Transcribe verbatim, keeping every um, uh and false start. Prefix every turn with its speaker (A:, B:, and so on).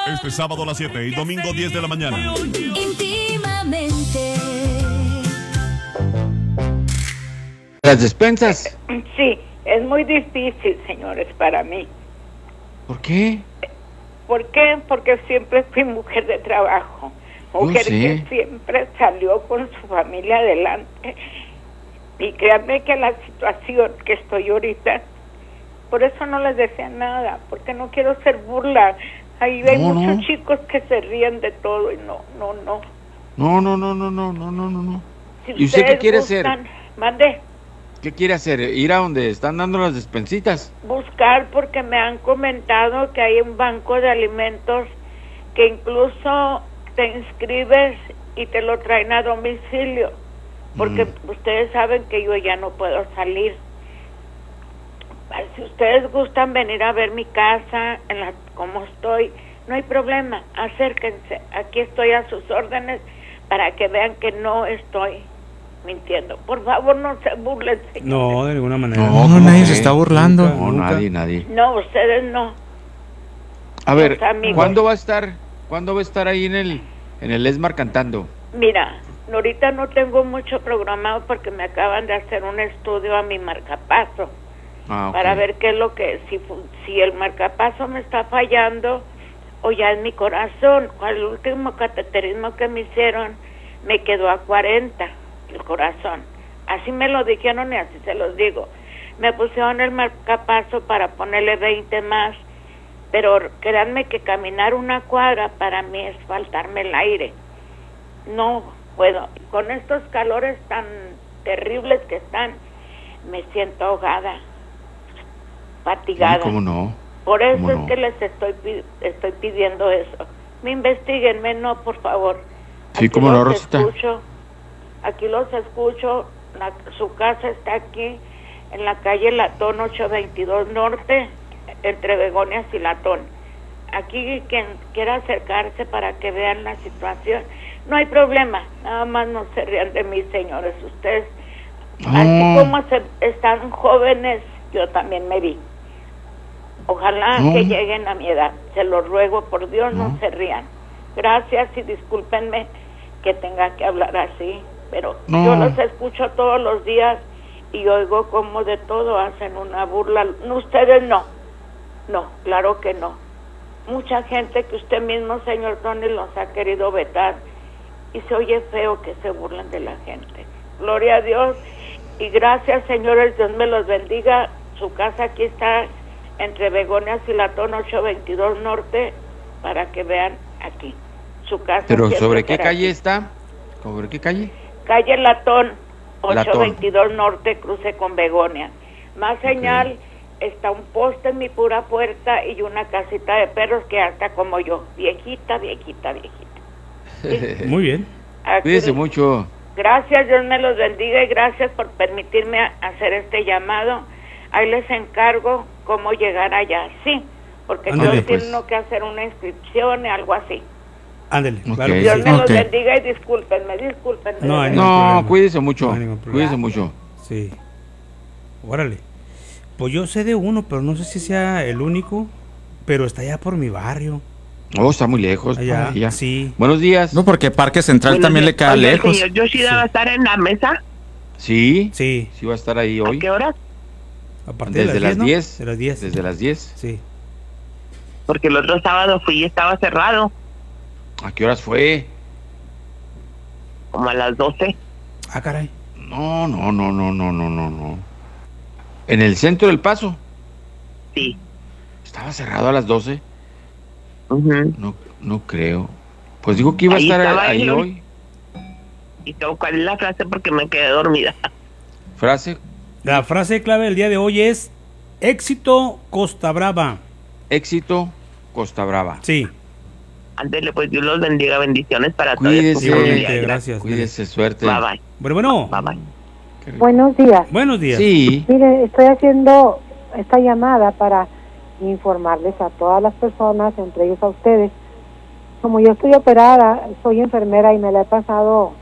A: Este sábado a las siete y domingo diez de la mañana.
B: Íntimamente.
C: ¿Las despensas?
D: Sí, es muy difícil, señores, para mí.
C: ¿Por qué?
D: ¿Por qué? Porque siempre fui mujer de trabajo. Mujer
C: sé.
D: que siempre salió con su familia adelante. Y créanme que la situación que estoy ahorita, por eso no les decía nada, porque no quiero ser burla. Ahí hay
C: No,
D: muchos
C: no.
D: chicos que se ríen de todo y no, no, no.
C: No, no, no, no, no, no, no, no.
D: Si
C: ¿Y usted qué
D: ustedes
C: quiere
D: gustan,
C: hacer?
D: Mande.
C: ¿Qué quiere hacer? ¿Ir a donde están dando las despensitas?
D: Buscar, porque me han comentado que hay un banco de alimentos que incluso te inscribes y te lo traen a domicilio, porque mm. ustedes saben que yo ya no puedo salir. Si ustedes gustan venir a ver mi casa, en la como estoy, no hay problema, acérquense, aquí estoy a sus órdenes para que vean que no estoy mintiendo. Por favor, no se burlen, señores.
E: No, de ninguna manera.
C: No,
F: No, nadie
C: que?
F: se está burlando.
C: No,
E: Nunca.
C: nadie, nadie.
D: No, ustedes no.
C: A ver,
D: Los amigos.
C: ¿cuándo va a estar? ¿Cuándo va a estar ahí en el en el Esmar cantando?
D: Mira, ahorita no tengo mucho programado porque me acaban de hacer un estudio a mi marcapaso.
C: Ah, ok.
D: Para ver qué es lo que, si, si el marcapaso me está fallando o ya es mi corazón. El último cateterismo que me hicieron me quedó a cuarenta el corazón. Así me lo dijeron y así se los digo. Me pusieron el marcapaso para ponerle veinte más, pero créanme que caminar una cuadra para mí es faltarme el aire. No puedo. Con estos calores tan terribles que están, me siento ahogada, fatigada.
C: Sí, ¿cómo no?
D: Por eso
C: ¿Cómo
D: es
C: no?
D: que les estoy estoy pidiendo eso. Me investiguenme, no, por favor.
C: Sí,
D: Aquí
C: cómo no,
D: los
C: Rosita.
D: escucho, aquí los escucho. La, su casa está aquí en la calle Latón ochocientos veintidós Norte, entre Begonias y Latón. Aquí quien quiera acercarse para que vean la situación, no hay problema. Nada más no se rían de mí, señores. Ustedes,
C: No.
D: así como se, están jóvenes, yo también me vi. Ojalá
C: No.
D: que lleguen a mi edad. Se los ruego, por Dios, no,
C: No.
D: se rían. Gracias y discúlpenme que tenga que hablar así, pero
C: No.
D: yo los escucho todos los días y oigo como de todo hacen una burla. No, ustedes no. No, claro que no. Mucha gente que usted mismo, señor Tony, los ha querido vetar y se oye feo que se burlen de la gente. Gloria a Dios y gracias, señores, Dios me los bendiga. Su casa aquí está entre Begonias y Latón ochocientos veintidós Norte, para que vean aquí. Su casa.
C: ¿Pero
D: siempre
C: sobre qué
D: será
C: calle
D: aquí.
C: está? ¿Sobre qué calle?
D: Calle Latón,
C: Latón.
D: ochocientos veintidós Norte, cruce con Begonia. Más señal, está un poste en mi pura puerta y una casita de perros que hasta como yo, viejita, viejita, viejita.
E: Muy bien.
D: Aquí-
C: Cuídese mucho.
D: Gracias, Dios me los bendiga y gracias por permitirme a- hacer este llamado. Ahí les encargo cómo llegar allá, sí, porque
E: Ándale,
D: yo
C: pues.
D: tengo que hacer una inscripción y algo así.
E: Ándele,
C: Ok.
E: claro que
D: Dios
E: sí.
D: me los
F: Ok.
D: bendiga y discúlpenme, discúlpenme.
E: No hay
D: de
E: ningún
C: No,
E: problema.
C: cuídese mucho.
E: No hay ningún problema.
C: Cuídese mucho.
E: Sí. Órale. Pues yo sé de uno, pero no sé si sea el único, pero está allá por mi barrio.
C: Oh, está muy lejos.
E: Allá,
C: para ella.
E: sí.
C: Buenos días.
F: No, porque Parque Central
G: Buenos
F: también
G: días.
F: le queda
G: Oiga,
F: lejos.
G: señor Yoshida
E: Sí.
G: va a estar en la mesa.
C: Sí,
E: Sí.
C: sí va a estar ahí
G: ¿A
C: hoy.
G: qué horas?
E: A partir
C: Desde
E: de
C: las
E: las
C: diez.
E: diez, ¿no? De las diez.
C: Desde las diez.
E: Sí.
G: Porque el otro sábado fui y estaba cerrado,
C: ¿A qué horas fue?
G: como a las doce.
E: Ah, caray.
C: No, no, no, no, no, no, no, no. ¿En el centro del Paso?
G: Sí.
C: ¿Estaba cerrado a las doce?
G: Ujú.
C: No, no creo. Pues digo que iba a
G: Ahí
C: estar
G: estaba
C: ahí
G: él,
C: hoy.
G: ¿Y tengo cuál es la frase? Porque me quedé dormida.
C: Frase,
E: La frase clave del día de hoy es éxito Costa Brava.
C: éxito, Costa Brava.
E: Sí.
G: Ándele, pues Dios los bendiga, bendiciones para todos.
C: Cuídese.
E: Igualmente, gracias.
C: Cuídese, suerte.
G: Bye bye.
E: Bueno, bueno.
G: Bye bye.
C: Qué rico.
H: Buenos días.
E: Buenos días.
C: Sí,
H: Mire, estoy haciendo esta llamada para informarles a todas las personas, entre ellos a ustedes. Como yo estoy operada, soy enfermera y me la he pasado